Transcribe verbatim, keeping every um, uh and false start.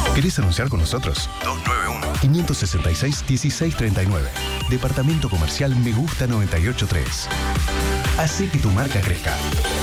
¿Querés anunciar con nosotros? dos nueve uno, cinco seis seis, uno seis tres nueve. Departamento Comercial Me Gusta noventa y ocho punto tres. Hace que tu marca crezca.